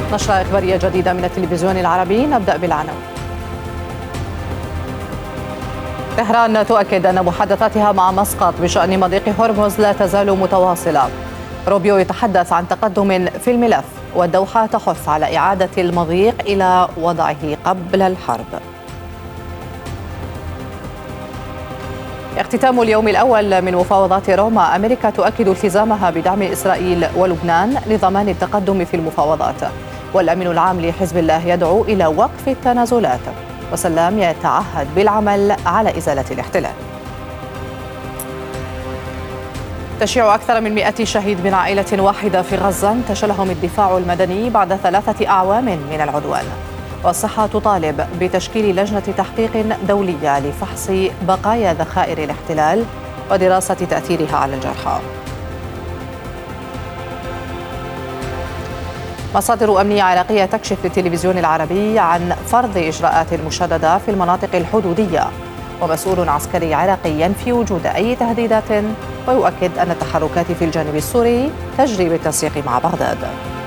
نشرة إخبارية جديدة من التلفزيون العربي، نبدأ بالعناوين. طهران تؤكد أن محادثاتها مع مسقط بشأن مضيق هرمز لا تزال متواصلة. روبيو يتحدث عن تقدم في الملف، والدوحة تحث على إعادة المضيق إلى وضعه قبل الحرب. اختتام اليوم الأول من مفاوضات روما، أمريكا تؤكد التزامها بدعم إسرائيل ولبنان لضمان التقدم في المفاوضات. والأمين العام لحزب الله يدعو إلى وقف التنازلات، وسلام يتعهد بالعمل على إزالة الاحتلال. تشيع أكثر من 100 شهيد من عائلة واحدة في غزة انتشلهم الدفاع المدني بعد 3 أعوام من العدوان. والصحة تطالب بتشكيل لجنة تحقيق دولية لفحص بقايا ذخائر الاحتلال ودراسة تأثيرها على الجرحى. مصادر أمنية عراقية تكشف للتلفزيون العربي عن فرض إجراءات مشددة في المناطق الحدودية، ومسؤول عسكري عراقي ينفي وجود أي تهديدات، ويؤكد أن التحركات في الجانب السوري تجري بالتنسيق مع بغداد.